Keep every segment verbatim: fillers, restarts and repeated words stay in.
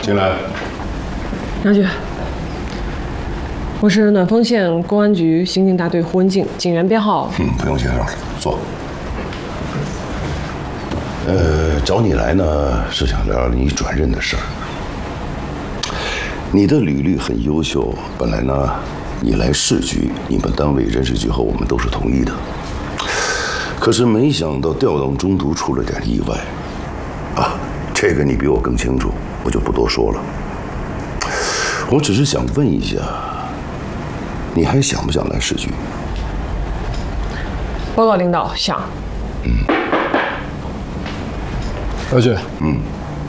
进来。 杨局，我是暖丰县公安局刑警大队胡文静，警员编号。 嗯，不用介绍了，坐。呃，找你来呢是想聊聊你转任的事儿。你的履历很优秀，本来呢，你来市局，你们单位人事局和我们都是同意的。可是没想到调动中途出了点意外，啊，这个你比我更清楚，我就不多说了。我只是想问一下，你还想不想来市局？ 报告领导，想。 嗯。 姚局。 嗯。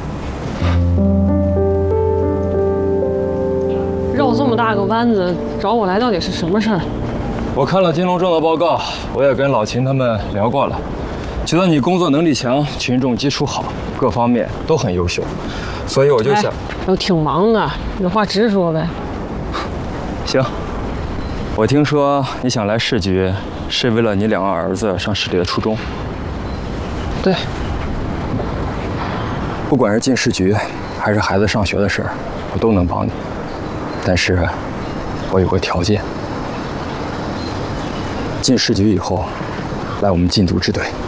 绕这么大个弯子找我来，到底是什么事儿？ 我看了金龙正的报告，我也跟老秦他们聊过了，觉得你工作能力强，群众基础好，各方面都很优秀，所以我就想， 哎、我挺忙的，有话直说呗。 行，我听说你想来市局，是为了你两个儿子上市里的初中。 对。 不管是进市局，还是孩子上学的事儿，我都能帮你，但是我有个条件。进市局以后，来我们禁毒支队。